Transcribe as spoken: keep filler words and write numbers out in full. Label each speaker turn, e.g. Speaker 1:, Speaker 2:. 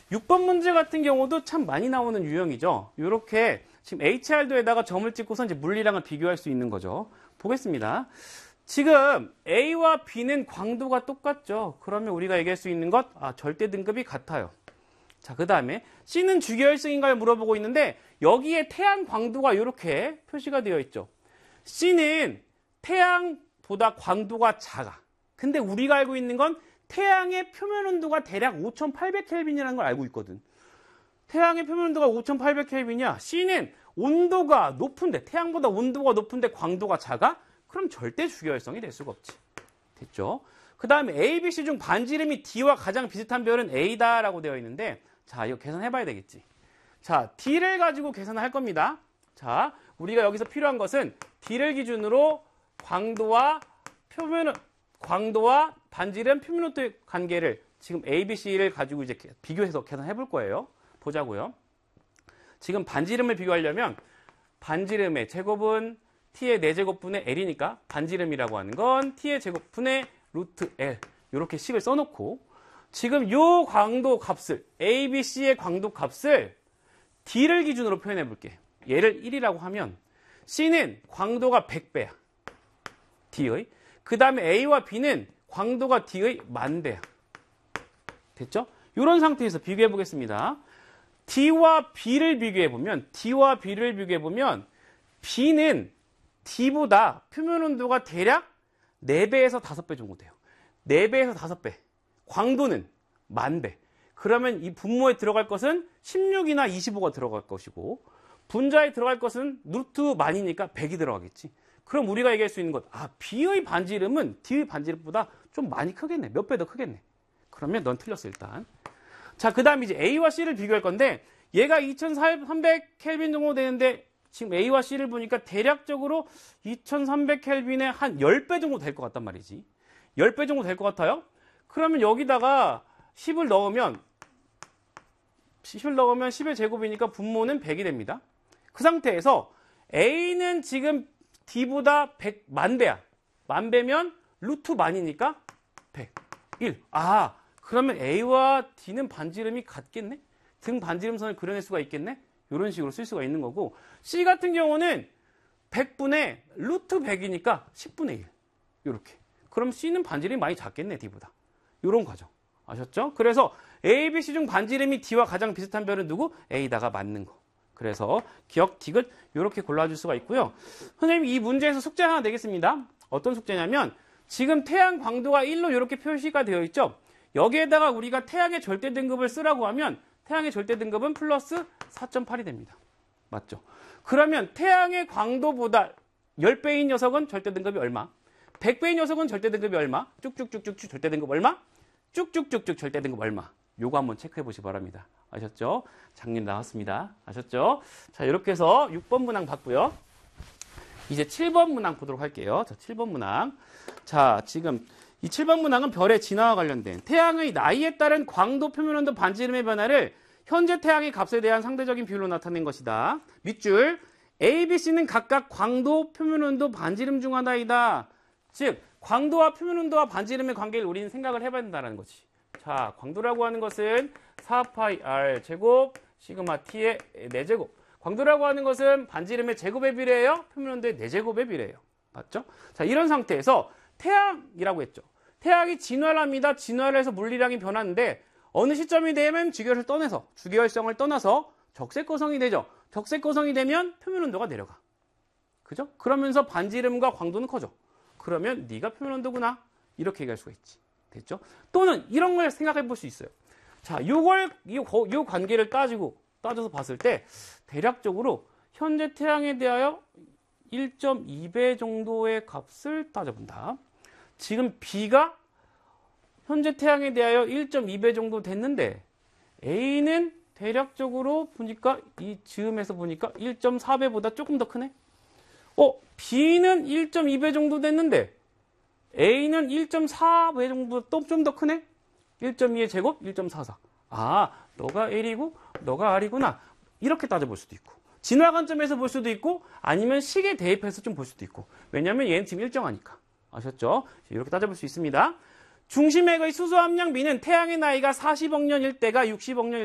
Speaker 1: 육 번 문제 같은 경우도 참 많이 나오는 유형이죠. 이렇게 지금 에이치알도에다가 점을 찍고서 이제 물리량을 비교할 수 있는 거죠. 보겠습니다. 지금 A와 B는 광도가 똑같죠. 그러면 우리가 얘기할 수 있는 것, 아, 절대 등급이 같아요. 자, 그 다음에 C는 주기혈성인가를 물어보고 있는데 여기에 태양 광도가 이렇게 표시가 되어 있죠. C는 태양보다 광도가 작아. 근데 우리가 알고 있는 건 태양의 표면 온도가 대략 오천팔백 켈빈이라는 걸 알고 있거든. 태양의 표면 온도가 오천팔백 켈빈이야. C는 온도가 높은데, 태양보다 온도가 높은데 광도가 작아? 그럼 절대 주기혈성이 될 수가 없지. 됐죠? 그 다음에 A, B, C 중 반지름이 D와 가장 비슷한 별은 A다라고 되어 있는데, 자, 이거 계산해봐야 되겠지. 자, D를 가지고 계산을 할 겁니다. 자, 우리가 여기서 필요한 것은 D를 기준으로 광도와 표면, 광도와 반지름 표면 온도의 관계를 지금 A, B, C를 가지고 이제 비교해서 계산해 볼 거예요. 보자고요. 지금 반지름을 비교하려면 반지름의 제곱은 T의 네 제곱분의 L이니까 반지름이라고 하는 건 T의 제곱분의 루트 L 이렇게 식을 써놓고 지금 요 광도 값을 A, B, C의 광도 값을 D를 기준으로 표현해 볼게. 얘를 일이라고 하면 C는 광도가 백 배야. D의. 그 다음에 A와 B는 광도가 D의 만 배야. 됐죠? 이런 상태에서 비교해 보겠습니다. D와 B를 비교해 보면 D와 B를 비교해 보면 B는 D보다 표면 온도가 대략 네 배에서 다섯 배 정도 돼요. 네 배에서 다섯 배. 광도는 만 배. 그러면 이 분모에 들어갈 것은 십육이나 이십오가 들어갈 것이고 분자에 들어갈 것은 루트 만이니까 백이 들어가겠지. 그럼 우리가 얘기할 수 있는 것, 아, B의 반지름은 D의 반지름보다 좀 많이 크겠네. 몇 배 더 크겠네. 그러면 넌 틀렸어, 일단. 자, 그 다음에 이제 A와 C를 비교할 건데 얘가 이천삼백 켈빈 정도 되는데 지금 A와 C를 보니까 대략적으로 이천삼백 켈빈의 한 십 배 정도 될 것 같단 말이지. 십 배 정도 될 것 같아요? 그러면 여기다가 십을 넣으면 십을 넣으면 십의 제곱이니까 분모는 백이 됩니다. 그 상태에서 A는 지금 D보다 백, 만 배야. 만 배면 루트 만이니까 백. 일. 아, 그러면 A와 D는 반지름이 같겠네? 등 반지름선을 그려낼 수가 있겠네? 이런 식으로 쓸 수가 있는 거고 C 같은 경우는 백분의 루트 백이니까 십분의 일. 이렇게. 그럼 C는 반지름이 많이 작겠네, D보다. 이런 과정. 아셨죠? 그래서 A, B, C 중 반지름이 D와 가장 비슷한 별은 누구? A다가 맞는 거. 그래서 기억, 디귿 이렇게 골라줄 수가 있고요. 선생님 이 문제에서 숙제 하나 내겠습니다. 어떤 숙제냐면 지금 태양 광도가 일로 이렇게 표시가 되어 있죠. 여기에다가 우리가 태양의 절대 등급을 쓰라고 하면 태양의 절대 등급은 플러스 사 점 팔이 됩니다. 맞죠? 그러면 태양의 광도보다 십 배인 녀석은 절대 등급이 얼마? 백 배인 녀석은 절대 등급이 얼마? 쭉쭉쭉쭉 절대 등급 얼마? 쭉쭉쭉쭉 절대 등급 얼마? 요거 한번 체크해 보시기 바랍니다. 아셨죠? 작년 나왔습니다. 아셨죠? 자, 이렇게 해서 육 번 문항 봤고요. 이제 칠 번 문항 보도록 할게요. 자, 칠 번 문항. 자, 지금 이 칠 번 문항은 별의 진화와 관련된 태양의 나이에 따른 광도, 표면온도, 반지름의 변화를 현재 태양의 값에 대한 상대적인 비율로 나타낸 것이다. 밑줄 A, B, C는 각각 광도, 표면온도, 반지름 중 하나이다. 즉 광도와 표면온도와 반지름의 관계를 우리는 생각을 해봐야 된다는 거지. 자, 광도라고 하는 것은 사 파이 R 제곱 시그마 T의 네 제곱. 광도라고 하는 것은 반지름의 제곱의 비례예요. 표면온도의 네 제곱의 비례예요. 맞죠? 자, 이런 상태에서 태양이라고 했죠. 태양이 진화를 합니다. 진화를 해서 물리량이 변하는데 어느 시점이 되면 주기혈을 떠나서 주기혈성을 떠나서 적색거성이 되죠. 적색거성이 되면 표면온도가 내려가. 그죠? 그러면서 반지름과 광도는 커져. 그러면 네가 표면온도구나. 이렇게 얘기할 수가 있지. 됐죠? 또는 이런 걸 생각해 볼 수 있어요. 자, 요걸 이, 요 관계를 따지고 따져서 봤을 때 대략적으로 현재 태양에 대하여 일 점 이 배 정도의 값을 따져본다. 지금 B가 현재 태양에 대하여 일 점 이 배 정도 됐는데 A는 대략적으로 보니까 이 즈음에서 보니까 일 점 사 배보다 조금 더 크네. 어, B는 일 점 이 배 정도 됐는데 A는 일 점 사 배 정도 또 좀 더 크네. 일 점 이의 제곱 일 점 사사. 아, 너가 L이고 너가 R이구나. 이렇게 따져볼 수도 있고 진화 관점에서 볼 수도 있고 아니면 식에 대입해서 좀 볼 수도 있고 왜냐하면 얘는 지금 일정하니까. 아셨죠? 이렇게 따져볼 수 있습니다. 중심액의 수소 함량 B는 태양의 나이가 사십억 년일 때가 육십억 년